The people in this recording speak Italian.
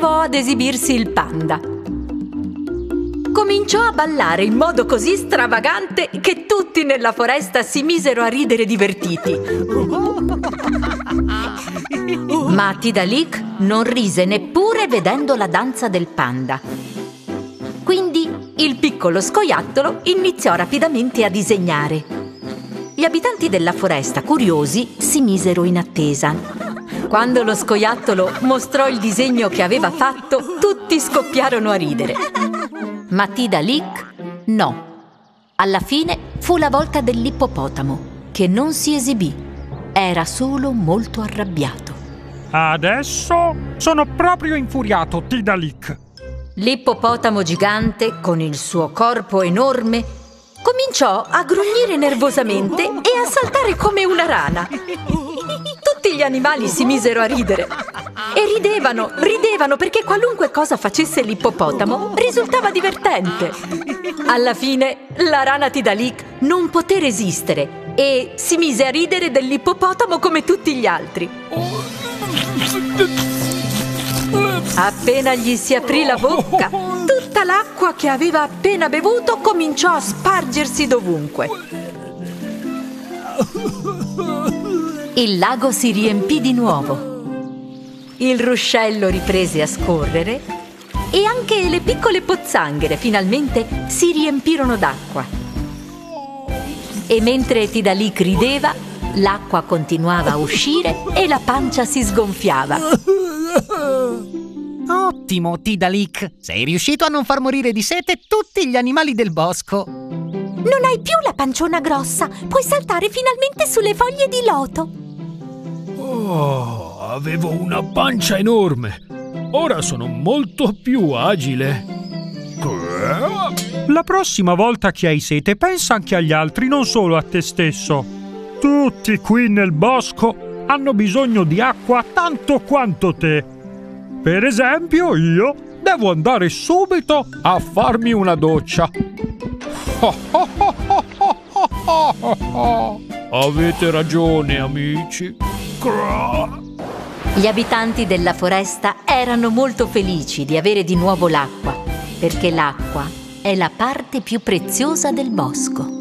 iniziò ad esibirsi il panda. Cominciò a ballare in modo così stravagante che tutti nella foresta si misero a ridere divertiti. Ma Tidalik non rise neppure vedendo la danza del panda. Quindi il piccolo scoiattolo iniziò rapidamente a disegnare. Gli abitanti della foresta, curiosi, si misero in attesa. Quando lo scoiattolo mostrò il disegno che aveva fatto, tutti scoppiarono a ridere. Ma Tidalik no. Alla fine fu la volta dell'ippopotamo, che non si esibì. Era solo molto arrabbiato. Adesso sono proprio infuriato, Tidalik. L'ippopotamo gigante, con il suo corpo enorme, cominciò a grugnire nervosamente e a saltare come una rana. Tutti gli animali si misero a ridere. E ridevano perché qualunque cosa facesse l'ippopotamo risultava divertente. Alla fine la rana Tidalik non poté resistere e si mise a ridere dell'ippopotamo come tutti gli altri. Appena gli si aprì la bocca, tutta l'acqua che aveva appena bevuto cominciò a spargersi dovunque. Il lago si riempì di nuovo. Il ruscello riprese a scorrere e anche le piccole pozzanghere finalmente si riempirono d'acqua. E mentre Tidalik rideva, l'acqua continuava a uscire e la pancia si sgonfiava. Ottimo, Tidalik! Sei riuscito a non far morire di sete tutti gli animali del bosco. Non hai più la panciona grossa. Puoi saltare finalmente sulle foglie di loto. Oh, avevo una pancia enorme. Ora sono molto più agile. La prossima volta che hai sete, pensa anche agli altri, non solo a te stesso. Tutti qui nel bosco hanno bisogno di acqua tanto quanto te. Per esempio, io devo andare subito a farmi una doccia. Avete ragione, amici. Gli abitanti della foresta erano molto felici di avere di nuovo l'acqua, perché l'acqua è la parte più preziosa del bosco.